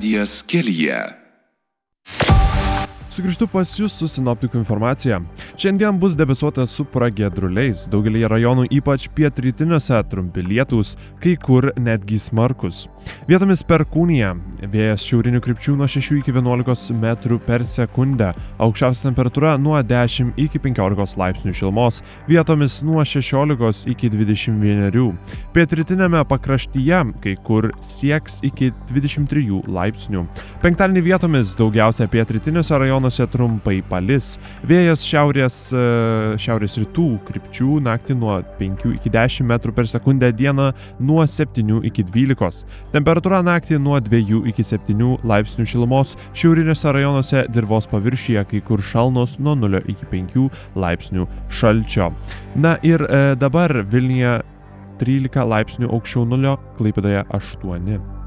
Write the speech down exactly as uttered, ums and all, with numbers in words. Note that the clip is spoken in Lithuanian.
radijas kelyje. Sugrįžtu pas jūs su sinoptikų informacija. Šiandien bus debesuota su pragiedruliais. Daugelį rajonų, ypač pietrytiniuose, trumpi lietūs, kai kur netgi smarkus. Vietomis perkūnija. Vėjas šiaurinių krypčių nuo šešių iki vienuolikos metrų per sekundę. Aukščiausia temperatūra nuo dešimt iki penkiolikos laipsnių šilumos. Vietomis nuo šešiolikos iki dvidešimt vienerių. Pietrytinėme pakraštyje kai kur sieks iki dvidešimt trijų laipsnių. Penktadienį vietomis daugiausia pietrytiniuose rajonuose trumpai palis. Vėjas šiaurės, šiaurės rytų krypčių naktį nuo penkių iki dešimt metrų per sekundę, dieną nuo septynių iki dvylikos. Temperatūra naktį nuo dviejų iki septynių laipsnių šilumos, šiauriniuose rajonuose dirvos paviršiuje kai kur šalnos nuo nulio iki penkių laipsnių šalčio. Na ir e, dabar Vilniuje trylika laipsnių aukščiau nulio, Klaipėdoje aštuoni.